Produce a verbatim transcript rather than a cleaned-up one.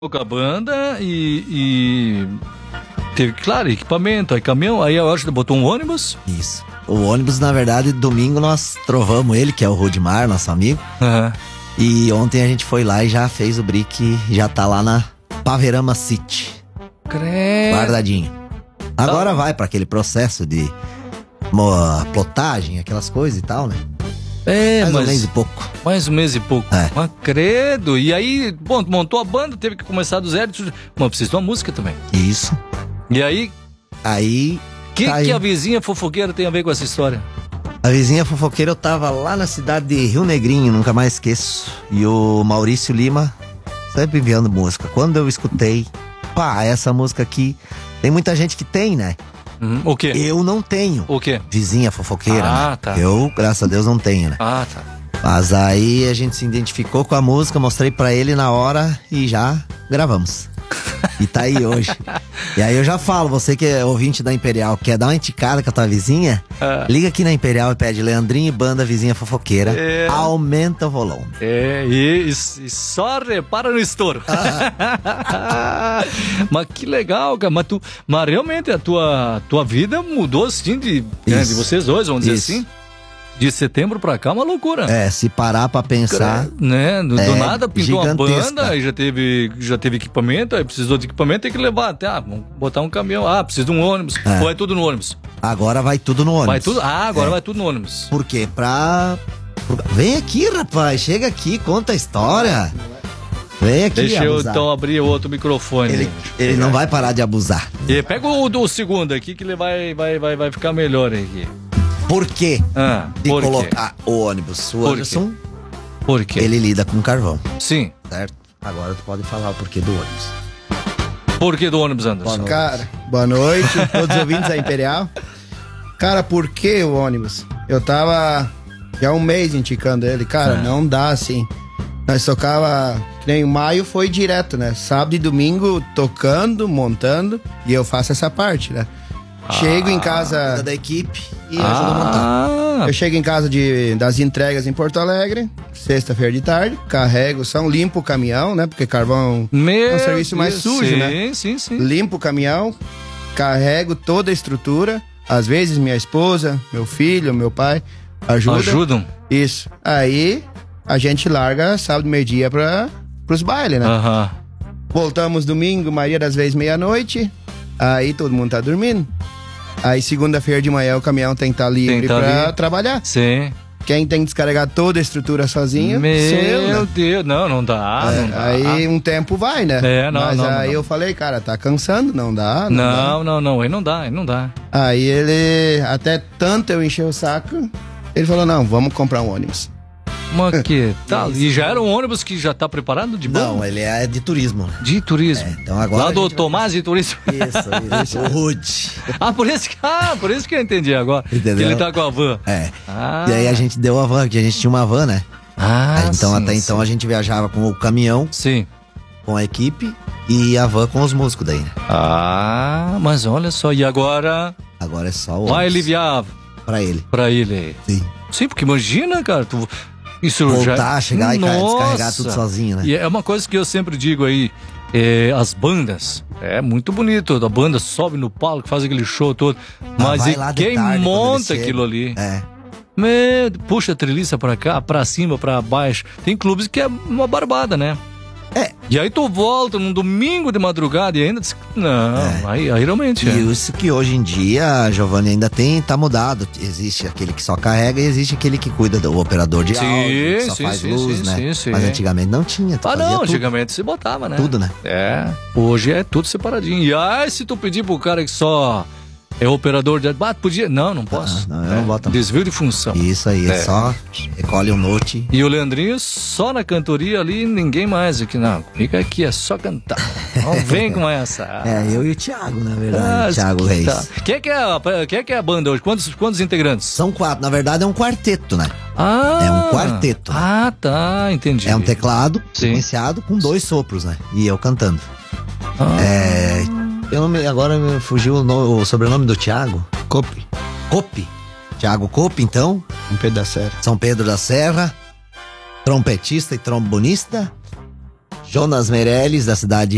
com a banda e, e teve, claro, equipamento, aí caminhão, aí eu acho que botou um ônibus. Isso. O ônibus, na verdade, domingo nós trovamos ele, que é o Rudimar, nosso amigo. Uhum. E ontem a gente foi lá e já fez o brick, já tá lá na Paverama City. Credo. Guardadinho. Agora tá. Vai pra aquele processo de uma plotagem, aquelas coisas e tal, né? É, mais mas, um mês e pouco. Mais um mês e pouco. É. Mas credo. E aí, bom, montou a banda, teve que começar do zero. Mas precisa de uma música também. Isso. E aí? Aí. O que, tá que aí. a vizinha fofoqueira tem a ver com essa história? A vizinha fofoqueira, eu tava lá na cidade de Rio Negrinho, nunca mais esqueço. E o Maurício Lima sempre enviando música. Quando eu escutei, pá, essa música aqui, tem muita gente que tem, né? Uhum. O quê? Eu não tenho. O quê? Vizinha fofoqueira, Ah, né? tá. Eu, graças a Deus, não tenho, né? Ah, tá. Mas aí a gente se identificou com a música, mostrei pra ele na hora e já gravamos. E tá aí hoje. E aí eu já falo, você que é ouvinte da Imperial, quer dar uma enticada com a tua vizinha? Ah. Liga aqui na Imperial e pede Leandrinho e Banda Vizinha Fofoqueira. É. Aumenta o volume. É, e, e só repara no estouro. Ah. Mas que legal, cara. Mas, tu, mas realmente a tua, tua vida mudou assim de, né, de vocês dois, vamos dizer Isso. assim. De setembro pra cá, uma loucura. É, se parar pra pensar. Né? Do, é do nada pintou uma gigantesca. banda, aí já teve, já teve equipamento, aí precisou de equipamento, tem que levar até, ah, vamos botar um caminhão, ah, precisa de um ônibus, É. ou é tudo no ônibus? Agora vai tudo no ônibus. Vai tudo, ah, agora É. vai tudo no ônibus. Por quê? Pra. Vem aqui, rapaz. Chega aqui, conta a história. Vem aqui, Deixa eu abusar. então abrir o outro microfone. Ele, ele não vai parar de abusar. E pega o, o segundo aqui que ele vai, vai, vai, vai ficar melhor aqui. Por quê? Ah, De por quê? colocar o ônibus. O Por Anderson, Por quê? ele lida com carvão, Sim. certo? Agora tu pode falar o porquê do ônibus. Por que do ônibus, Anderson? Cara, boa noite, todos os ouvintes da Imperial. Cara, por que o ônibus? Eu tava já há um mês indicando ele. Cara, Ah. não dá assim. Nós tocava, que nem maio foi direto, né? Sábado e domingo tocando, montando, e eu faço essa parte, né? Chego em Cuida casa, da equipe e ajuda a montar. Ah, eu chego em casa de, das entregas em Porto Alegre, sexta-feira de tarde, carrego, são limpo o caminhão, né? Porque carvão meu é um serviço mais Deus, sujo, sim, né? Sim, sim, sim. Limpo o caminhão, carrego toda a estrutura. Às vezes minha esposa, meu filho, meu pai ajudam. Ajudam? Isso. Aí a gente larga sábado meio-dia para os bailes, né? Aham. Voltamos domingo, maioria das vezes meia-noite. Aí todo mundo tá dormindo. Aí segunda-feira de manhã o caminhão tem que estar livre tá para livre. trabalhar. Sim. Quem tem que descarregar toda a estrutura sozinho Meu sou eu, né? Deus, não, não dá, É, não dá. aí um tempo vai, né? É, não, Mas não, aí não. eu falei, cara, tá cansando, não dá, não, dá. Não, não, não, aí não dá, aí não dá. Aí ele, até tanto eu enchi o saco, ele falou, não, vamos comprar um ônibus. Mas que tal? E já era um ônibus que já tá preparado de bom? Não, ele é de turismo. De turismo. É, então agora Lá a do gente vai- Tomás de Turismo. Isso, isso. O Rude. Ah, por isso que, ah, por isso que eu entendi agora. Entendeu? Que ele tá com a van. É. Ah. E aí a gente deu a van, que a gente tinha uma van, né? Ah, então sim, até sim. então a gente viajava com o caminhão, Sim. com a equipe e a van com os músicos daí, né? Ah, mas olha só, e agora Agora é só o vai ônibus aliviar pra ele. pra ele. Sim. Sim, porque imagina, cara, tu... Isso Voltar, já... chegar e ca- Nossa. descarregar tudo sozinho, né? E é uma coisa que eu sempre digo aí, é, as bandas, é muito bonito, a banda sobe no palco, faz aquele show todo, mas vai e lá de quem tarde, quando monta eles aquilo chegam. ali? É. Meu, puxa a treliça pra cá, pra cima, pra baixo. Tem clubes que é uma barbada, né? É. E aí tu volta num domingo de madrugada e ainda... diz- Não, É. aí, aí realmente é. E isso que hoje em dia, Giovanni, ainda tem, tá mudado. Existe aquele que só carrega e existe aquele que cuida do operador de Sim, áudio, que só sim, faz sim, luz, sim, né? sim, sim. Mas antigamente não tinha. tu Ah, fazia não, tudo. antigamente se botava, né? Tudo, né? É, hoje é tudo separadinho. E aí, se tu pedir pro cara que só é operador de... Ah, podia... Não, não posso. Ah, não, eu É, não boto, não. Desvio de função. Isso aí, É. é só recolhe um note. E o Leandrinho só na cantoria ali, ninguém mais aqui. Não, fica aqui, é só cantar. Não vem com essa. É, eu e o Thiago, na verdade, Ah, o Thiago que Reis. tá. Quem é que é, a- quem é que é a banda hoje? Quantos, quantos integrantes? São quatro, na verdade é um quarteto, né? Ah, É um quarteto. Ah, tá, entendi. É um teclado Sim. sequenciado com dois sopros, né? E eu cantando. Ah. É, eu não me, agora me fugiu o, no- o sobrenome do Thiago. Cope, Cope. Thiago Cope, então. um pedaço da serra. São Pedro da Serra. Trompetista e trombonista. Jonas Meirelles, da cidade